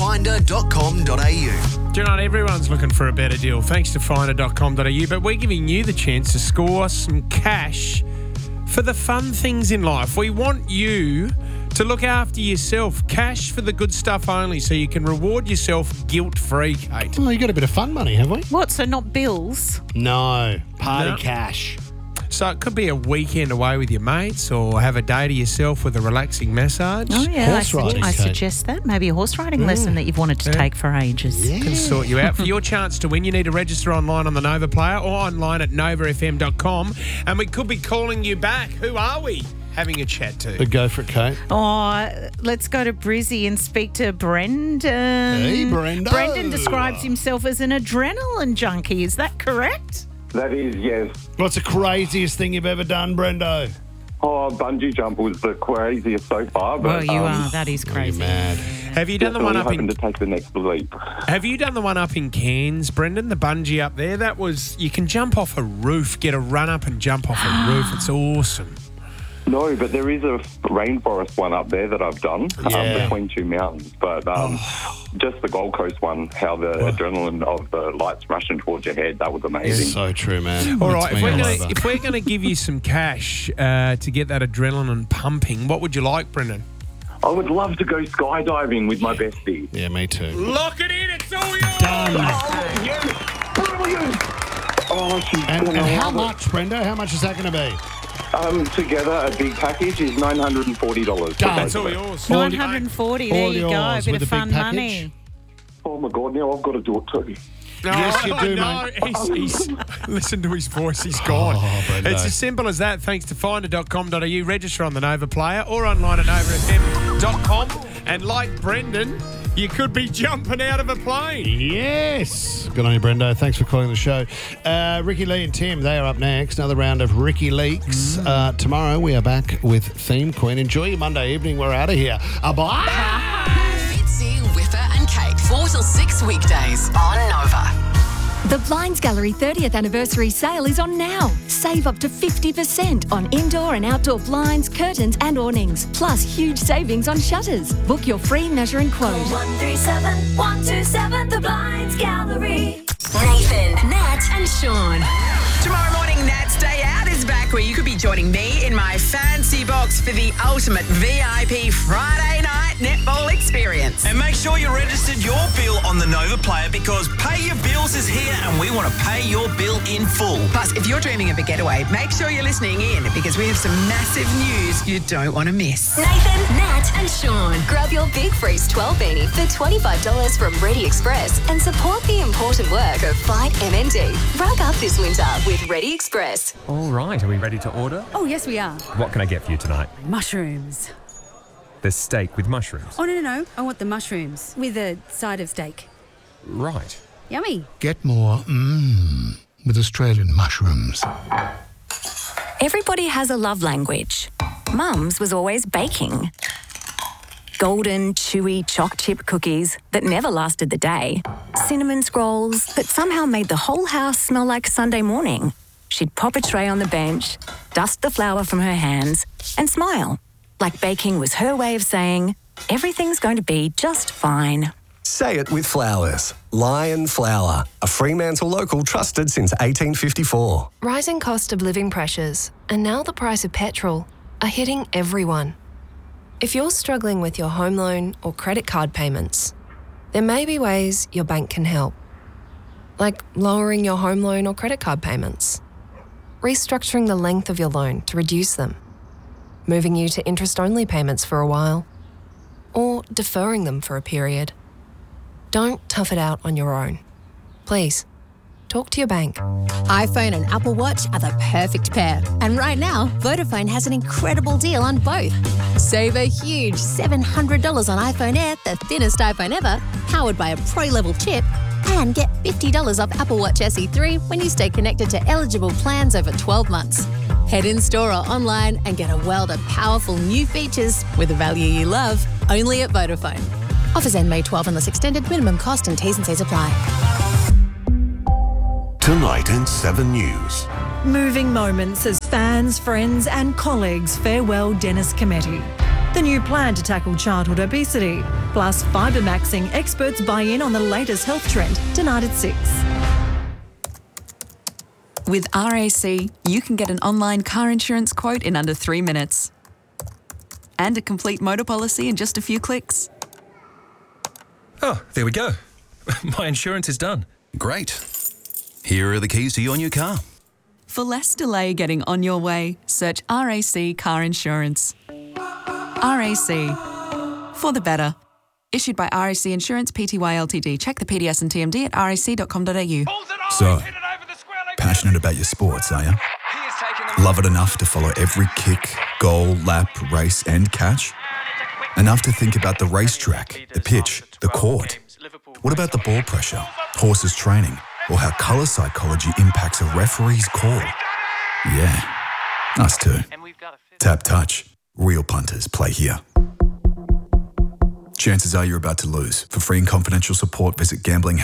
Finder.com.au. Do you know, everyone's looking for a better deal thanks to Finder.com.au, but we're giving you the chance to score some cash for the fun things in life. We want you to look after yourself. Cash for the good stuff only, so you can reward yourself guilt-free, Kate. Oh, you got a bit of fun money, have we? What, so not bills? No. Party No. cash. So it could be a weekend away with your mates, or have a day to yourself with a relaxing massage. Oh, yeah. Horse riding, I Kate. suggest that. Maybe a horse riding lesson that you've wanted to take for ages. Can sort you out. For your chance to win, you need to register online on the Nova Player or online at novafm.com. And we could be calling you back. Who are we having a chat to? But go for it, Kate. Oh, let's go to Brizzy and speak to Brendan. Hey, Brendo. Brendan describes himself as an adrenaline junkie. Is that correct? That is, yes. What's the craziest thing you've ever done, Brendo? Oh, bungee jump was the craziest so far. But, Well, you are. That is crazy. Mad. Have you done the one up hoping in? to take the next leap. Have you done the one up in Cairns, Brendan? The bungee up there. That was. You can jump off a roof, get a run up and jump off a roof. It's awesome. No, but there is a rainforest one up there that I've done Yeah. between two mountains. But just the Gold Coast one, how the adrenaline of the lights rushing towards your head, that was amazing. So true, man. All That's right, me all over. if we're going to give you some cash to get that adrenaline pumping, what would you like, Brendan? I would love to go skydiving with my bestie. Yeah, me too. Lock it in. It's all yours. Done. Oh, yes! Brilliant! Oh, she's And gonna how love it. much, Brendo? How much is that going to be? Together, a big package is $940. Done. That's all yours. 940. There all you go. yours A with bit the of big fun package. money. Oh, my God, now I've got to do it too. Yes, you do, no, mate. He's listen to his voice. He's gone. Brendo. It's as simple as that. Thanks to Finder.com.au. Register on the Nova Player or online at novafm.com. And like Brendan, you could be jumping out of a plane. Yes. Good on you, Brendo. Thanks for calling the show. Ricky Lee and Tim, they are up next. Another round of Ricky Leaks. Tomorrow we are back with Theme Queen. Enjoy your Monday evening. We're out of here. Bye. Fitzy, Whipper and Kate, 4 till 6 weekdays on Nova. The Blinds Gallery 30th anniversary sale is on now. Save up to 50% on indoor and outdoor blinds, curtains and awnings. Plus huge savings on shutters. Book your free measure and quote. 137 127 The Blinds Gallery. Nathan, Nat and Sean. Tomorrow morning, Nat's Day Out is back, where you could be joining me in my fancy box for the ultimate VIP Friday night netball experience. And make sure you registered your bill on the Nova Player, because Pay Your Bills is here and we want to pay your bill in full. Plus, if you're dreaming of a getaway, make sure you're listening in, because we have some massive news you don't want to miss. Nathan, Nat and Sean. Grab your Big Freeze 12 beanie for $25 from Ready Express and support the important work of Fight MND. Rug up this winter with Ready Express. All right, are we ready to order? Oh, yes, we are. What can I get for you tonight? Mushrooms. The steak with mushrooms. Oh, no. I want the mushrooms with a side of steak. Right. Yummy. Get more with Australian mushrooms. Everybody has a love language. Mum's was always baking. Golden, chewy choc chip cookies that never lasted the day. Cinnamon scrolls that somehow made the whole house smell like Sunday morning. She'd pop a tray on the bench, dust the flour from her hands, and smile. Like baking was her way of saying, everything's going to be just fine. Say it with Flowers. Lion Flour, a Fremantle local trusted since 1854. Rising cost of living pressures, and now the price of petrol, are hitting everyone. If you're struggling with your home loan or credit card payments, there may be ways your bank can help. Like lowering your home loan or credit card payments, restructuring the length of your loan to reduce them, moving you to interest-only payments for a while, or deferring them for a period. Don't tough it out on your own. Please, talk to your bank. iPhone and Apple Watch are the perfect pair. And right now, Vodafone has an incredible deal on both. Save a huge $700 on iPhone Air, the thinnest iPhone ever, powered by a pro-level chip, and get $50 off Apple Watch SE 3 when you stay connected to eligible plans over 12 months. Head in store or online and get a world of powerful new features with a value you love, only at Vodafone. Offers end May 12 unless extended. Minimum cost and T's and C's apply. Tonight in 7 News. Moving moments as fans, friends and colleagues farewell Dennis Cometti. The new plan to tackle childhood obesity. Plus, fibremaxing. Experts buy in on the latest health trend. Tonight at 6. With RAC, you can get an online car insurance quote in under 3 minutes. And a complete motor policy in just a few clicks. Oh, there we go. My insurance is done. Great. Here are the keys to your new car. For less delay getting on your way, search RAC Car Insurance. RAC. For the better. Issued by RAC Insurance Pty Ltd. Check the PDS and TMD at rac.com.au. So, passionate about your sports, are you? Love it enough to follow every kick, goal, lap, race and catch? Enough to think about the racetrack, the pitch, the court? What about the ball pressure, horses training, or how colour psychology impacts a referee's call? Yeah, us too. Tap Touch. Real punters play here. Chances are you're about to lose. For free and confidential support, visit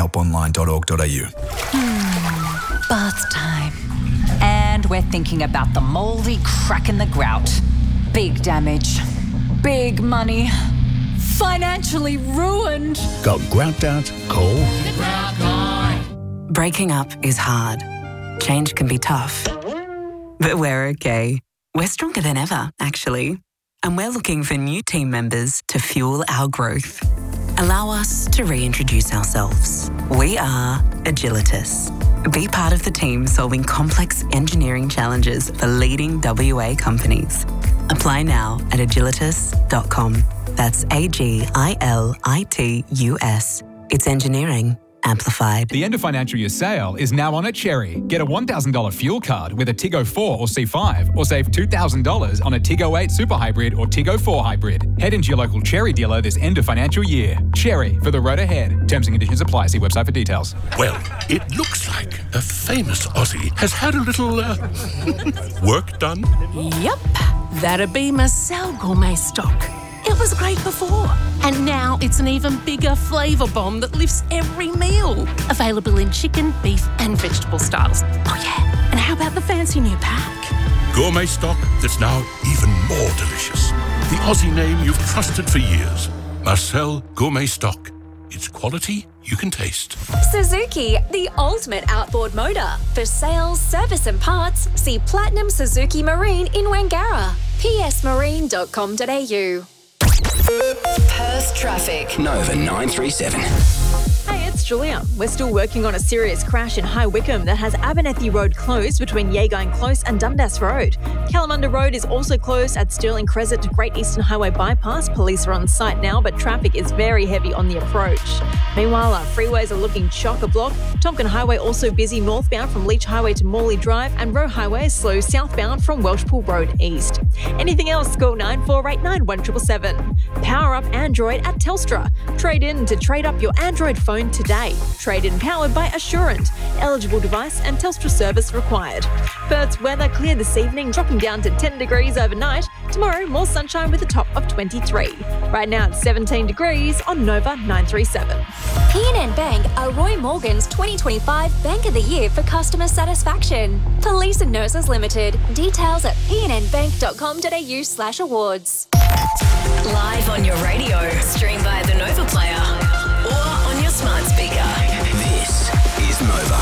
gamblinghelponline.org.au. Bath time. And we're thinking about the mouldy crack in the grout. Big damage. Big money. Financially ruined. Got grout out? Call Breaking up is hard. Change can be tough. But we're okay. We're stronger than ever, actually. And we're looking for new team members to fuel our growth. Allow us to reintroduce ourselves. We are Agilitas. Be part of the team solving complex engineering challenges for leading WA companies. Apply now at agilitas.com. That's AGILITUS. It's engineering amplified. The end of financial year sale is now on at Cherry. Get a $1,000 fuel card with a Tiggo 4 or C5, or save $2,000 on a Tiggo 8 Super Hybrid or Tiggo 4 Hybrid. Head into your local Cherry dealer this end of financial year. Cherry, for the road ahead. Terms and conditions apply. See website for details. Well, it looks like a famous Aussie has had a little work done. Yep, that'd be Marcel Gourmet Stock. It was great before, and now it's an even bigger flavour bomb that lifts every meal. Available in chicken, beef and vegetable styles. Oh yeah, and how about the fancy new pack? Gourmet stock that's now even more delicious. The Aussie name you've trusted for years. Marcel Gourmet Stock. It's quality you can taste. Suzuki, the ultimate outboard motor. For sales, service and parts, see Platinum Suzuki Marine in Wangara. psmarine.com.au. Perth traffic. Nova 937. Hey, it's Julia. We're still working on a serious crash in High Wycombe that has Abernethy Road closed between Yagang Close and Dundas Road. Kalamunda Road is also closed at Stirling Crescent to Great Eastern Highway Bypass. Police are on site now, but traffic is very heavy on the approach. Meanwhile, our freeways are looking chock-a-block. Tonkin Highway also busy northbound from Leach Highway to Morley Drive, and Roe Highway is slow southbound from Welshpool Road east. Anything else, call 9489 1777. Power up Android at Telstra. Trade in to trade up your Android phone today. Trade in powered by Assurant. Eligible device and Telstra service required. Perth's weather clear this evening, dropping down to 10 degrees overnight. Tomorrow, more sunshine with a top of 23. Right now, it's 17 degrees on Nova 937. PNN Bank are Roy Morgan's 2025 Bank of the Year for customer satisfaction. Police and Nurses Limited. Details at pnnbank.com.au/awards. Live on your radio, stream via the Nova Player, or on your smart speaker. This is Nova.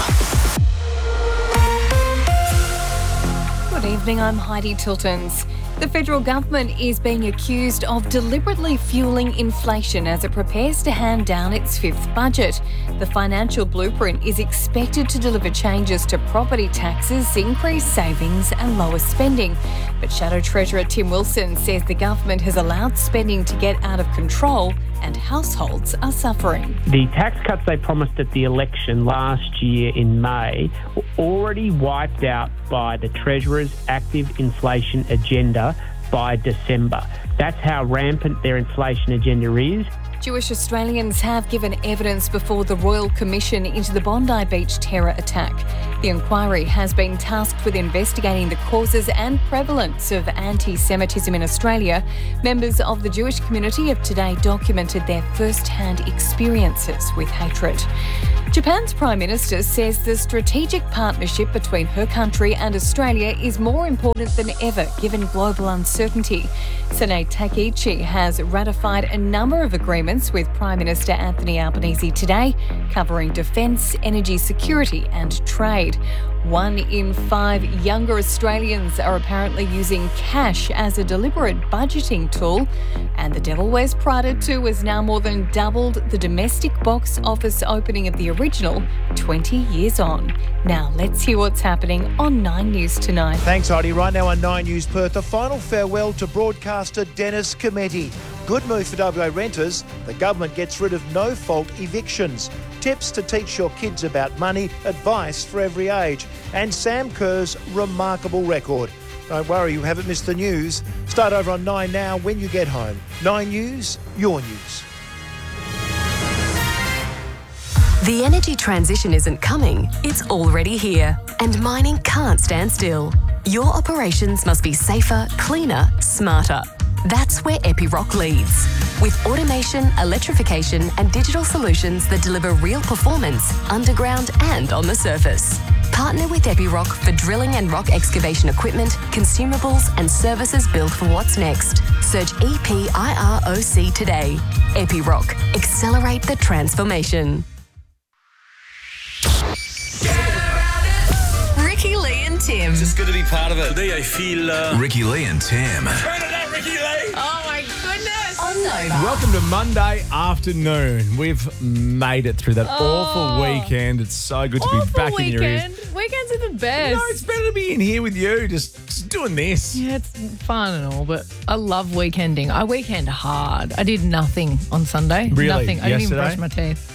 Good evening, I'm Heidi Tiltons. The federal government is being accused of deliberately fueling inflation as it prepares to hand down its fifth budget. The financial blueprint is expected to deliver changes to property taxes, increased savings and lower spending. But Shadow Treasurer Tim Wilson says the government has allowed spending to get out of control and households are suffering. The tax cuts they promised at the election last year in May were already wiped out by the Treasurer's active inflation agenda by December. That's how rampant their inflation agenda is. Jewish Australians have given evidence before the Royal Commission into the Bondi Beach terror attack. The inquiry has been tasked with investigating the causes and prevalence of anti-Semitism in Australia. Members of the Jewish community have today documented their first-hand experiences with hatred. Japan's Prime Minister says the strategic partnership between her country and Australia is more important than ever given global uncertainty. Sanae Takaichi has ratified a number of agreements with Prime Minister Anthony Albanese today, covering defence, energy security and trade. 1 in 5 younger Australians are apparently using cash as a deliberate budgeting tool. And The Devil Wears Prada 2 has now more than doubled the domestic box office opening of the original 20 years on. Now let's hear what's happening on 9 News tonight. Thanks, Heidi. Right now on 9 News Perth, a final farewell to broadcaster Dennis Cometti. Good move for WA renters. The government gets rid of no-fault evictions. Tips to teach your kids about money, advice for every age. And Sam Kerr's remarkable record. Don't worry, you haven't missed the news. Start over on 9 now when you get home. 9 News, your news. The energy transition isn't coming, it's already here. And mining can't stand still. Your operations must be safer, cleaner, smarter. That's where Epiroc leads. With automation, electrification and digital solutions that deliver real performance underground and on the surface. Partner with Epiroc for drilling and rock excavation equipment, consumables and services built for what's next. Search EPIROC today. Epiroc. Accelerate the transformation. Ricky Lee and Tim. It's just good to be part of it. Today I feel... Ricky Lee and Tim. Turn it up, Ricky Lee! Oh my goodness! On Nova. Welcome to Monday afternoon. We've made it through that awful weekend. It's so good to be back in your ears. Weekends are the best. No, it's better to be in here with you, just doing this. Yeah, it's fun and all, but I love weekending. I weekend hard. I did nothing on Sunday. Really? Nothing. I didn't even Yesterday? brush my teeth.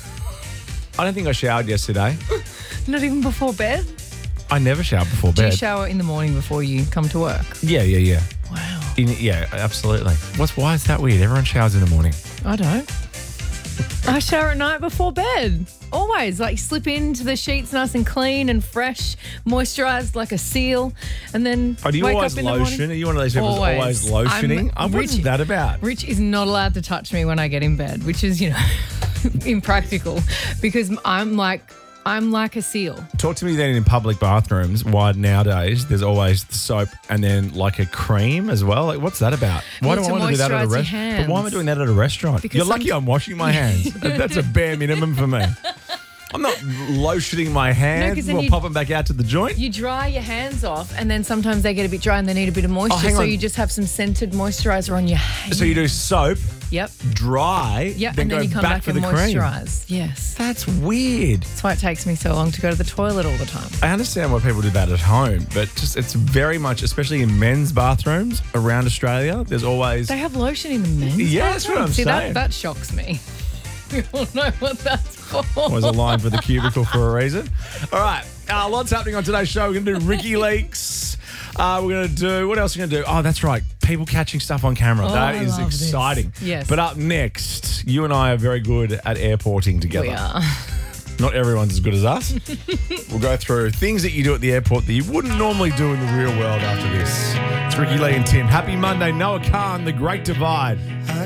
I don't think I showered yesterday. Not even before bed? I never showered before Do you bed. shower in the morning before you come to work? Yeah. Wow. Yeah, absolutely. Why is that weird? Everyone showers in the morning. I don't. I shower at night before bed. Always. Like slip into the sheets nice and clean and fresh, moisturised like a seal, and then Oh, do you wake always up in the lotion? morning. Are you one of those people who's always lotioning? What's that about? Rich is not allowed to touch me when I get in bed, which is, impractical because I'm like a seal. Talk to me then in public bathrooms, why nowadays there's always the soap and then like a cream as well. Like, what's that about? Why do I want to do that at a restaurant? But why am I doing that at a restaurant? Because You're lucky I'm washing my hands. That's a bare minimum for me. I'm not lotioning my hands or popping back out to the joint. You dry your hands off and then sometimes they get a bit dry and they need a bit of moisture. hang So on. you just have some scented moisturiser on your hands. So you do soap, Yep. dry, Yep, then and then go you come back for and the cream. moisturise. Yes. That's weird. That's why it takes me so long to go to the toilet all the time. I understand why people do that at home, but just it's very much, especially in men's bathrooms around Australia, there's always... They have lotion in the men's Yeah, that's what I'm bathroom? See, saying. that shocks me. We all know what that's for. Was a line for the cubicle for a reason. All right, lots happening on today's show. We're going to do Ricky Leaks. We're going to do, what else are we going to do? Oh, that's right, people catching stuff on camera. That is exciting. This. Yes. But up next, you and I are very good at airporting together. We are. Not everyone's as good as us. We'll go through things that you do at the airport that you wouldn't normally do in the real world after this. It's Ricky Lee and Tim. Happy Monday. Noah Khan, The Great Divide.